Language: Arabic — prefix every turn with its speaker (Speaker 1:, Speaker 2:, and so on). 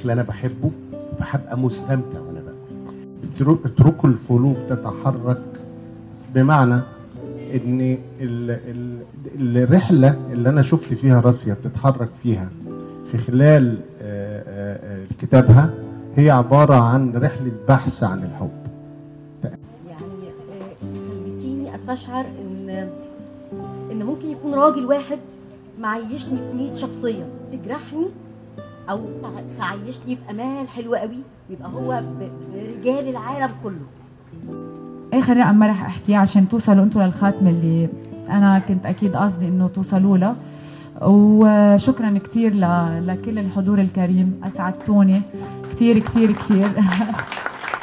Speaker 1: اللي انا بحبه فهبقى مستمتع وانا باكل. اتركوا القلوب تتحرك، بمعنى ان الرحله اللي انا شفت فيها راسيا بتتحرك فيها في خلال كتابها هي عباره عن رحله بحث عن الحب.
Speaker 2: يعني خليتيني استشعر ان ممكن يكون راجل واحد معيشني في 100 شخصيه تجرحني او تعيشني في امال حلوه قوي، يبقى هو برجال العالم كله.
Speaker 3: اخر رقم ما رح احكيه عشان توصلوا انتوا للخاتمه اللي انا كنت اكيد قصدي انه توصلوا لها. وشكرا كتير لكل الحضور الكريم، اسعدتوني كتير كتير كتير.